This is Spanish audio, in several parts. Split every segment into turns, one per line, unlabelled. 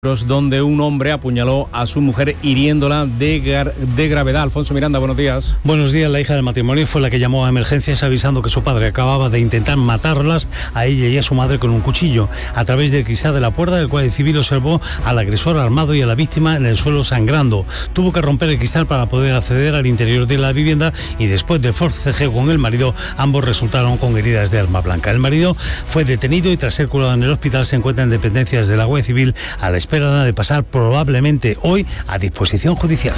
donde un hombre apuñaló a su mujer hiriéndola de gravedad. Alfonso Miranda, buenos días.
Buenos días. La hija del matrimonio fue la que llamó a emergencias avisando que su padre acababa de intentar matarlas a ella y a su madre con un cuchillo. A través del cristal de la puerta, el Guardia Civil observó al agresor armado y a la víctima en el suelo sangrando. Tuvo que romper el cristal para poder acceder al interior de la vivienda y después del forcejeo con el marido, ambos resultaron con heridas de arma blanca. El marido fue detenido y tras ser curado en el hospital se encuentra en dependencias de la Guardia Civil a la espera de pasar probablemente hoy a disposición judicial.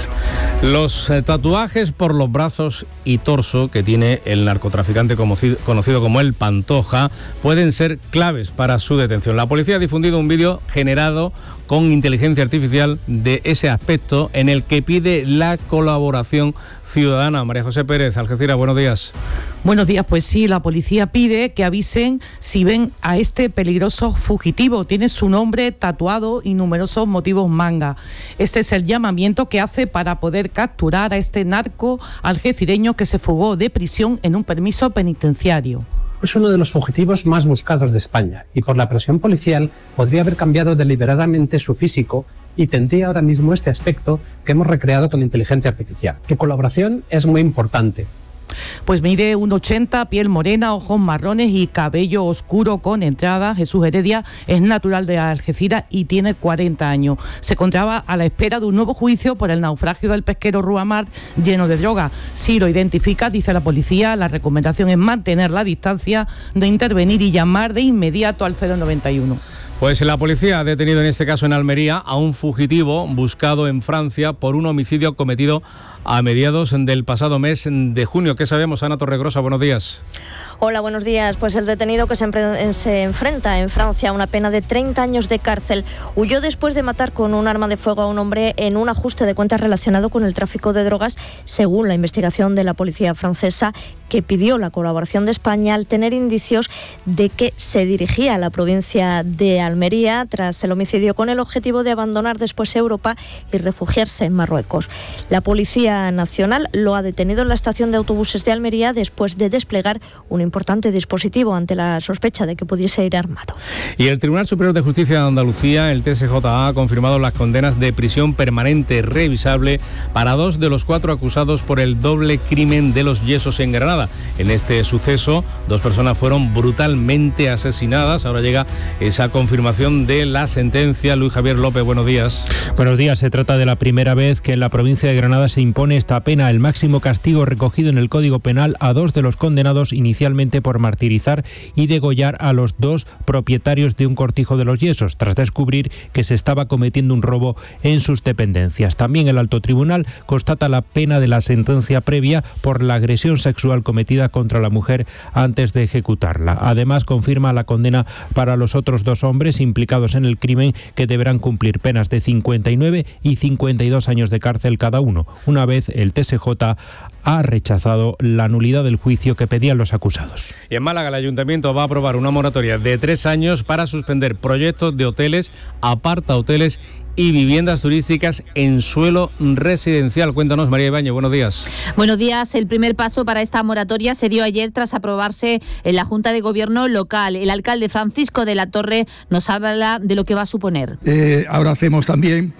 Los tatuajes por los brazos y torso que tiene el narcotraficante conocido como el Pantoja pueden ser claves para su detención. La policía ha difundido un vídeo generado con inteligencia artificial de ese aspecto en el que pide la colaboración ciudadana. María José Pérez, Algeciras, buenos días.
Buenos días, pues sí, la policía pide que avisen si ven a este peligroso fugitivo. Tiene su nombre tatuado y numerosos motivos manga. Este es el llamamiento que hace para poder capturar a este narco algecireño que se fugó de prisión en un permiso penitenciario.
Es uno de los fugitivos más buscados de España y por la presión policial podría haber cambiado deliberadamente su físico y tendría ahora mismo este aspecto que hemos recreado con inteligencia artificial. Tu colaboración es muy importante.
Pues mide 1,80, piel morena, ojos marrones y cabello oscuro con entrada. Jesús Heredia es natural de Algeciras y tiene 40 años. Se encontraba a la espera de un nuevo juicio por el naufragio del pesquero Ruamar lleno de droga. Si lo identifica, dice la policía, la recomendación es mantener la distancia, no intervenir y llamar de inmediato al 091.
Pues la policía ha detenido en este caso en Almería a un fugitivo buscado en Francia por un homicidio cometido a mediados del pasado mes de junio. ¿Qué sabemos, Ana Torregrosa? Buenos días.
Hola, buenos días. Pues el detenido que se enfrenta en Francia a una pena de 30 años de cárcel huyó después de matar con un arma de fuego a un hombre en un ajuste de cuentas relacionado con el tráfico de drogas, según la investigación de la policía francesa, que pidió la colaboración de España al tener indicios de que se dirigía a la provincia de Almería tras el homicidio con el objetivo de abandonar después Europa y refugiarse en Marruecos. La Policía Nacional lo ha detenido en la estación de autobuses de Almería después de desplegar un importante dispositivo ante la sospecha de que pudiese ir armado.
Y el Tribunal Superior de Justicia de Andalucía, el TSJA, ha confirmado las condenas de prisión permanente revisable para 2 de los 4 acusados por el doble crimen de los Yesos en Granada. En este suceso, 2 personas fueron brutalmente asesinadas. Ahora llega esa confirmación de la sentencia. Luis Javier López, buenos días.
Buenos días. Se trata de la primera vez que en la provincia de Granada se impone esta pena, el máximo castigo recogido en el Código Penal a 2 de los condenados inicialmente por martirizar y degollar a los 2 propietarios de un cortijo de los Yesos, tras descubrir que se estaba cometiendo un robo en sus dependencias. También el Alto Tribunal constata la pena de la sentencia previa por la agresión sexual cometida contra la mujer antes de ejecutarla. Además, confirma la condena para los otros 2 hombres implicados en el crimen, que deberán cumplir penas de 59 y 52 años de cárcel cada uno, una vez el TSJ ha rechazado la nulidad del juicio que pedían los acusados.
Y en Málaga el Ayuntamiento va a aprobar una moratoria de 3 años para suspender proyectos de hoteles, apartahoteles y viviendas turísticas en suelo residencial. Cuéntanos, María Ibáñez, buenos días.
Buenos días. El primer paso para esta moratoria se dio ayer tras aprobarse en la Junta de Gobierno local. El alcalde Francisco de la Torre nos habla de lo que va a suponer.
Ahora hacemos también,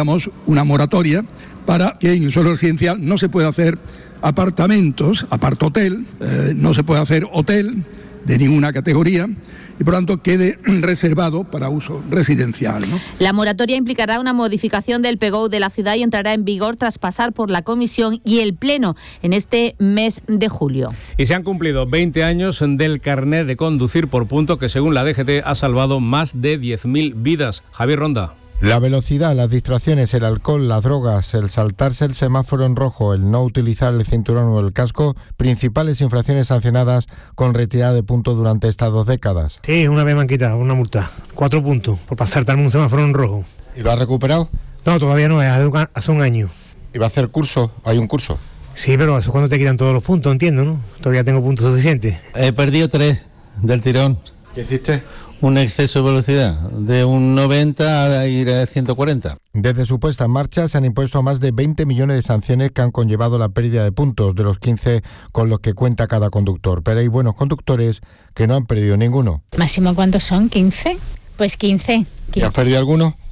una moratoria para que en el suelo residencial no se pueda hacer apartamentos, apartahotel, no se puede hacer hotel de ninguna categoría y por tanto quede reservado para uso residencial, ¿no?
La moratoria implicará una modificación del PGOU de la ciudad y entrará en vigor tras pasar por la Comisión y el Pleno en este mes de julio.
Y se han cumplido 20 años del carnet de conducir por punto que, según la DGT, ha salvado más de 10.000 vidas. Javier Ronda.
La velocidad, las distracciones, el alcohol, las drogas, el saltarse el semáforo en rojo, el no utilizar el cinturón o el casco, principales infracciones sancionadas con retirada de puntos durante estas 2 décadas.
Sí, una vez me han quitado una multa, 4 puntos, por saltarme un semáforo en rojo.
¿Y lo has recuperado?
No, todavía no, hace un año.
¿Y va a hacer curso? ¿Hay un curso?
Sí, pero eso es cuando te quitan todos los puntos, entiendo, ¿no? Todavía tengo puntos suficientes.
He perdido 3 del tirón.
¿Qué hiciste?
Un exceso de velocidad, de un 90 a ir a 140.
Desde su puesta en marcha se han impuesto más de 20 millones de sanciones que han conllevado la pérdida de puntos de los 15 con los que cuenta cada conductor. Pero hay buenos conductores que no han perdido ninguno.
¿Máximo cuántos son? ¿15? Pues 15.
¿Y has perdido alguno?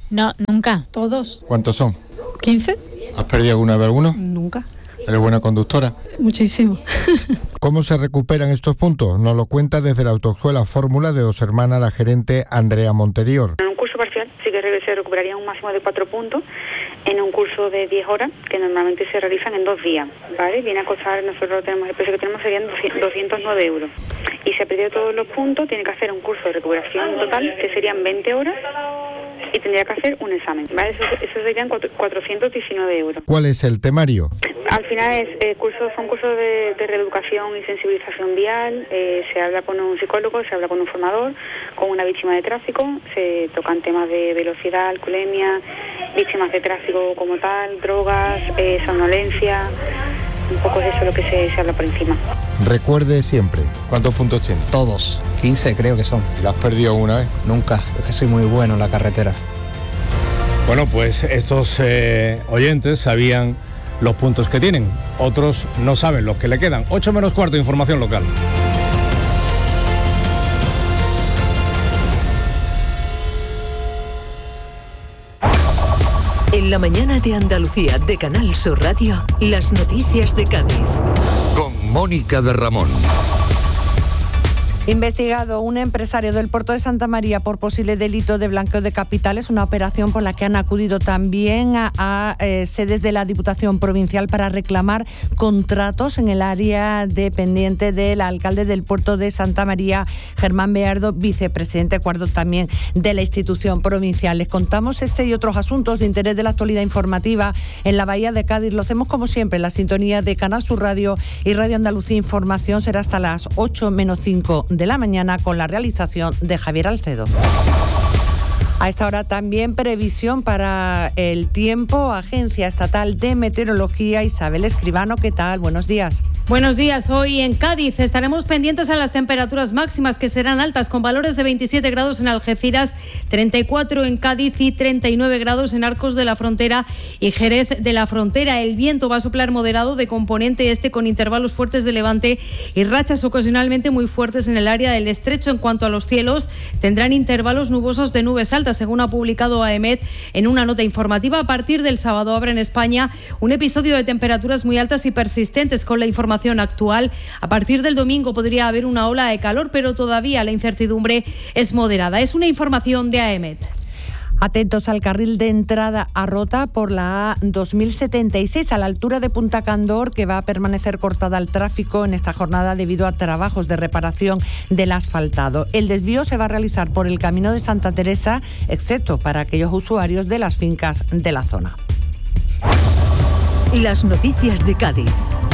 No, nunca. ¿Todos?
¿Cuántos son?
15.
¿Has perdido alguna vez alguno?
Nunca.
¿Eres buena conductora?
Muchísimo.
¿Cómo se recuperan estos puntos? Nos lo cuenta desde la autoescuela Fórmula de Dos Hermanas la gerente Andrea Monterior.
En un curso parcial sí que se recuperaría un máximo de 4 puntos en un curso de 10 horas que normalmente se realizan en 2 días, ¿vale? Viene a costar, nosotros tenemos el precio que tenemos serían 209 euros. Y si ha perdido todos los puntos, tiene que hacer un curso de recuperación total que serían 20 horas y tendría que hacer un examen, ¿vale? Eso serían 419 euros.
¿Cuál es el temario?
Al final son cursos de reeducación y sensibilización vial, se habla con un psicólogo, se habla con un formador, con una víctima de tráfico, se tocan temas de velocidad, alcoholemia, víctimas de tráfico como tal, drogas, somnolencia, un poco de eso lo que se habla por encima.
Recuerde siempre, ¿cuántos puntos tiene?
Todos, 15 creo que son.
¿La has perdido una vez?
Nunca, es que soy muy bueno en la carretera.
Bueno, pues estos oyentes sabían los puntos que tienen, otros no saben los que le quedan. 8 menos cuarto, información local.
En la mañana de Andalucía de Canal Sur Radio, las noticias de Cádiz.
Con Mónica de Ramón.
Investigado un empresario del puerto de Santa María por posible delito de blanqueo de capitales, una operación por la que han acudido también a sedes de la Diputación Provincial para reclamar contratos en el área dependiente del alcalde del puerto de Santa María, Germán Beardo, vicepresidente cuarto también de la institución provincial. Les contamos este y otros asuntos de interés de la actualidad informativa en la Bahía de Cádiz. Lo hacemos como siempre en la sintonía de Canal Sur Radio y Radio Andalucía Información. Será hasta las 8 menos 5 de la mañana con la realización de Javier Alcedo. A esta hora también previsión para el tiempo. Agencia Estatal de Meteorología, Isabel Escribano, ¿qué tal? Buenos días.
Buenos días. Hoy en Cádiz estaremos pendientes a las temperaturas máximas que serán altas, con valores de 27 grados en Algeciras, 34 en Cádiz y 39 grados en Arcos de la Frontera y Jerez de la Frontera. El viento va a soplar moderado de componente este con intervalos fuertes de levante y rachas ocasionalmente muy fuertes en el área del estrecho. En cuanto a los cielos, tendrán intervalos nubosos de nubes altas. Según ha publicado AEMET en una nota informativa, a partir del sábado habrá en España un episodio de temperaturas muy altas y persistentes. Con la información actual, a partir del domingo podría haber una ola de calor, pero todavía la incertidumbre es moderada. Es una información de AEMET.
Atentos al carril de entrada a Rota por la A2076 a la altura de Punta Candor, que va a permanecer cortada al tráfico en esta jornada debido a trabajos de reparación del asfaltado. El desvío se va a realizar por el camino de Santa Teresa, excepto para aquellos usuarios de las fincas de la zona.
Las noticias de Cádiz.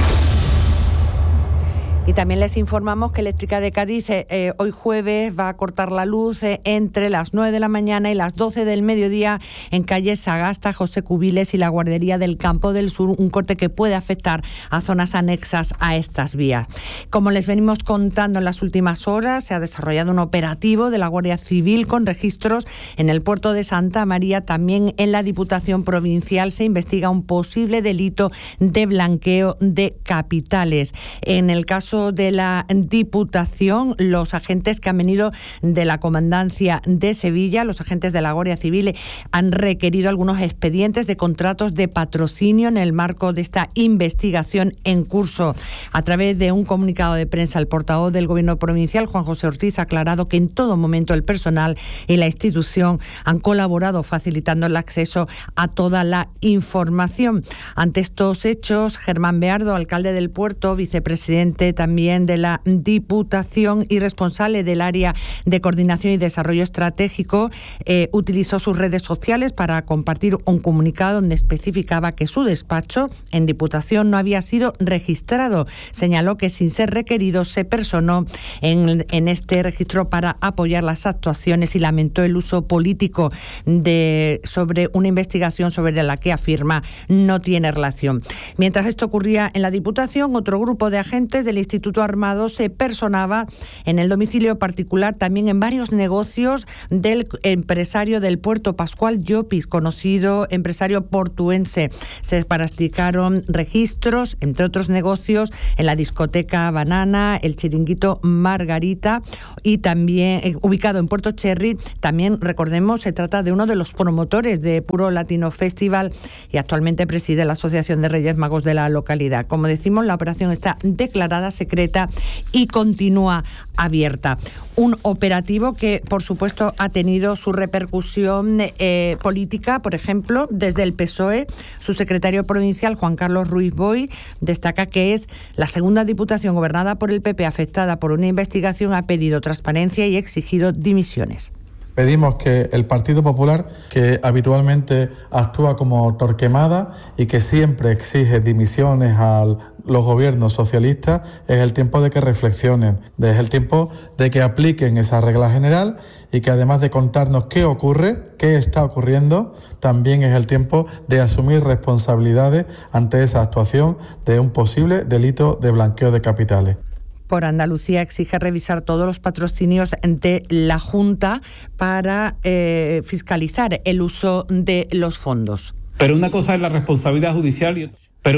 Y también les informamos que Eléctrica de Cádiz hoy jueves va a cortar la luz entre las 9 de la mañana y las 12 del mediodía en calle Sagasta, José Cubiles y la Guardería del Campo del Sur, un corte que puede afectar a zonas anexas a estas vías. Como les venimos contando en las últimas horas, se ha desarrollado un operativo de la Guardia Civil con registros en el puerto de Santa María. También en la Diputación Provincial se investiga un posible delito de blanqueo de capitales. En el caso de la Diputación, los agentes que han venido de la Comandancia de Sevilla, los agentes de la Guardia Civil, han requerido algunos expedientes de contratos de patrocinio en el marco de esta investigación en curso. A través de un comunicado de prensa, el portavoz del Gobierno provincial, Juan José Ortiz, ha aclarado que en todo momento el personal y la institución han colaborado facilitando el acceso a toda la información. Ante estos hechos, Germán Beardo, alcalde del puerto, vicepresidente también de la Diputación y responsable del área de coordinación y desarrollo estratégico, utilizó sus redes sociales para compartir un comunicado donde especificaba que su despacho en Diputación no había sido registrado. Señaló que sin ser requerido se personó en este registro para apoyar las actuaciones y lamentó el uso político sobre una investigación sobre la que afirma no tiene relación. Mientras esto ocurría en la Diputación, otro grupo de agentes del Instituto Instituto Armado se personaba en el domicilio particular, también en varios negocios del empresario del puerto, Pascual Llopis, conocido empresario portuense. Se practicaron registros, entre otros negocios, en la discoteca Banana, el chiringuito Margarita y también ubicado en Puerto Cherry. También, recordemos, se trata de uno de los promotores de Puro Latino Festival y actualmente preside la Asociación de Reyes Magos de la localidad. Como decimos, la operación está declarada secreta y continúa abierta. Un operativo que, por supuesto, ha tenido su repercusión política. Por ejemplo, desde el PSOE, su secretario provincial, Juan Carlos Ruiz Boy, destaca que es la segunda diputación gobernada por el PP afectada por una investigación, ha pedido transparencia y exigido dimisiones.
Pedimos que el Partido Popular, que habitualmente actúa como Torquemada y que siempre exige dimisiones a los gobiernos socialistas, es el tiempo de que reflexionen, es el tiempo de que apliquen esa regla general y que además de contarnos qué ocurre, qué está ocurriendo, también es el tiempo de asumir responsabilidades ante esa actuación de un posible delito de blanqueo de capitales.
Por Andalucía exige revisar todos los patrocinios de la Junta para fiscalizar el uso de los fondos.
Pero una cosa es la responsabilidad judicial y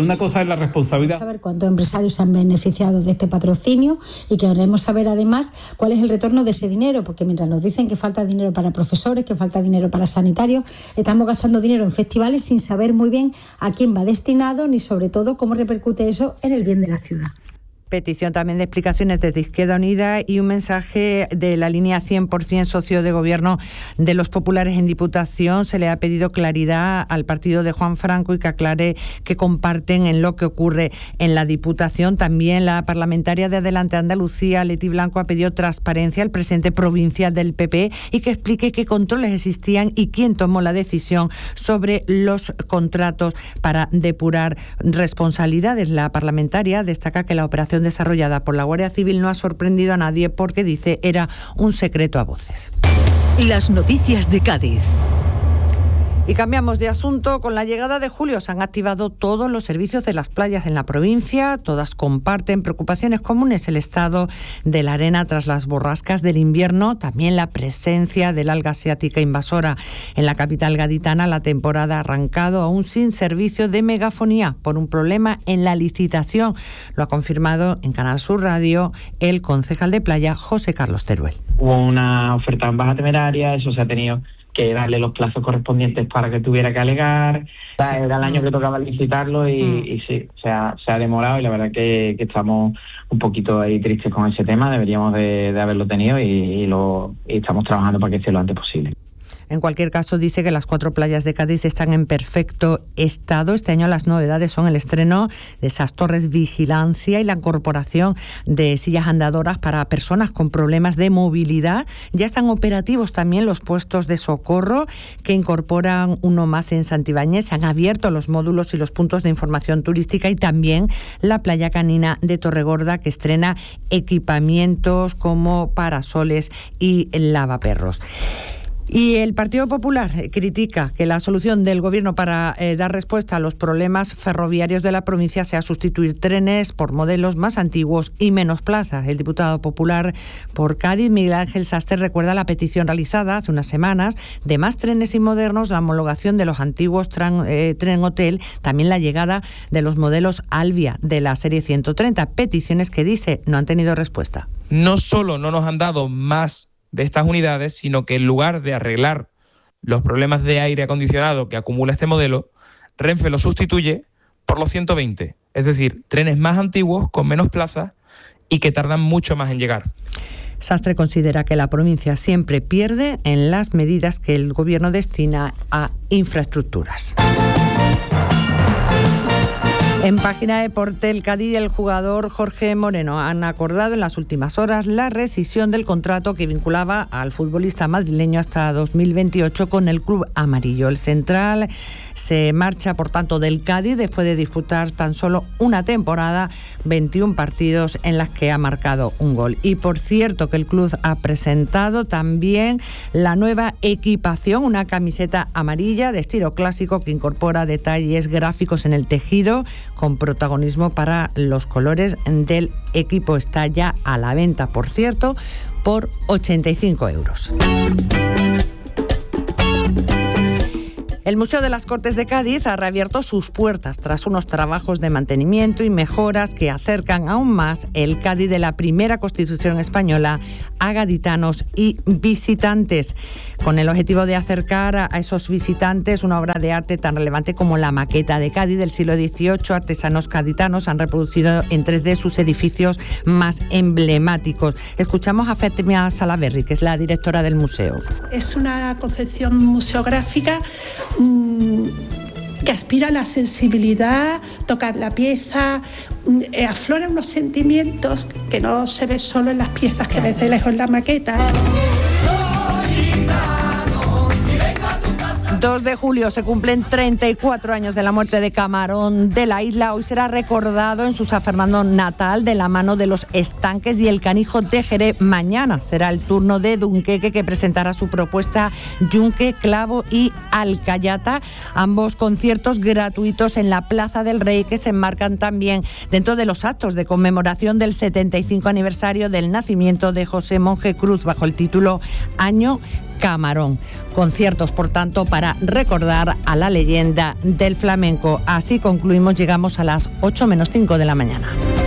saber cuántos empresarios se han beneficiado de este patrocinio y queremos saber además cuál es el retorno de ese dinero, porque mientras nos dicen que falta dinero para profesores, que falta dinero para sanitarios, estamos gastando dinero en festivales sin saber muy bien a quién va destinado ni sobre todo cómo repercute eso en el bien de la ciudad.
Petición también de explicaciones desde Izquierda Unida y un mensaje de la línea 100% socio de gobierno de los populares en Diputación. Se le ha pedido claridad al partido de Juan Franco y que aclare que comparten en lo que ocurre en la Diputación. También la parlamentaria de Adelante Andalucía, Leti Blanco, ha pedido transparencia al presidente provincial del PP y que explique qué controles existían y quién tomó la decisión sobre los contratos para depurar responsabilidades. La parlamentaria destaca que la operación desarrollada por la Guardia Civil no ha sorprendido a nadie porque, dice, era un secreto a voces.
Las noticias de Cádiz.
Y cambiamos de asunto. Con la llegada de julio se han activado todos los servicios de las playas en la provincia. Todas comparten preocupaciones comunes: el estado de la arena tras las borrascas del invierno, también la presencia del alga asiática invasora. En la capital gaditana la temporada ha arrancado aún sin servicio de megafonía por un problema en la licitación. Lo ha confirmado en Canal Sur Radio el concejal de playa, José Carlos Teruel.
Hubo una oferta en baja temeraria, eso se ha tenido que darle los plazos correspondientes para que tuviera que alegar. Era el año que tocaba licitarlo y sí, se ha demorado y la verdad que estamos un poquito ahí tristes con ese tema. Deberíamos de haberlo tenido y estamos trabajando para que esté lo antes posible.
En cualquier caso, dice que las 4 playas de Cádiz están en perfecto estado. Este año las novedades son el estreno de esas torres vigilancia y la incorporación de sillas andadoras para personas con problemas de movilidad. Ya están operativos también los puestos de socorro que incorporan uno más en Santibáñez. Se han abierto los módulos y los puntos de información turística y también la playa canina de Torregorda, que estrena equipamientos como parasoles y lavaperros. Y el Partido Popular critica que la solución del Gobierno para dar respuesta a los problemas ferroviarios de la provincia sea sustituir trenes por modelos más antiguos y menos plazas. El diputado popular por Cádiz, Miguel Ángel Sastre, recuerda la petición realizada hace unas semanas de más trenes y modernos, la homologación de los antiguos tren hotel, también la llegada de los modelos Alvia de la serie 130, peticiones que, dice, no han tenido respuesta.
No solo no nos han dado más de estas unidades, sino que en lugar de arreglar los problemas de aire acondicionado que acumula este modelo, Renfe lo sustituye por los 120, es decir, trenes más antiguos con menos plazas y que tardan mucho más en llegar.
Sastre considera que la provincia siempre pierde en las medidas que el Gobierno destina a infraestructuras. En página de Portel Cádiz y el jugador Jorge Moreno han acordado en las últimas horas la rescisión del contrato que vinculaba al futbolista madrileño hasta 2028 con el club amarillo. El central se marcha, por tanto, del Cádiz después de disputar tan solo una temporada, 21 partidos en las que ha marcado un gol. Y por cierto que el club ha presentado también la nueva equipación, una camiseta amarilla de estilo clásico que incorpora detalles gráficos en el tejido con protagonismo para los colores del equipo. Está ya a la venta, por cierto, por 85 euros. El Museo de las Cortes de Cádiz ha reabierto sus puertas tras unos trabajos de mantenimiento y mejoras que acercan aún más el Cádiz de la primera Constitución española a gaditanos y visitantes, con el objetivo de acercar a esos visitantes una obra de arte tan relevante como la maqueta de Cádiz del siglo XVIII. Artesanos gaditanos han reproducido en 3D sus edificios más emblemáticos. Escuchamos a Fátima Salaverry, que es la directora del museo.
Es una concepción museográfica que aspira a la sensibilidad, tocar la pieza, aflora unos sentimientos que no se ve solo en las piezas que ves de lejos en la maqueta.
2 de julio se cumplen 34 años de la muerte de Camarón de la Isla. Hoy será recordado en su San Fernando natal de la mano de los Estanques y el Canijo de Jerez. Mañana será el turno de Dunqueque, que presentará su propuesta Yunque, Clavo y Alcayata. Ambos conciertos gratuitos en la Plaza del Rey, que se enmarcan también dentro de los actos de conmemoración del 75 aniversario del nacimiento de José Monje Cruz, bajo el título Año Camarón. Conciertos, por tanto, para recordar a la leyenda del flamenco. Así concluimos, llegamos a las 8 menos 5 de la mañana.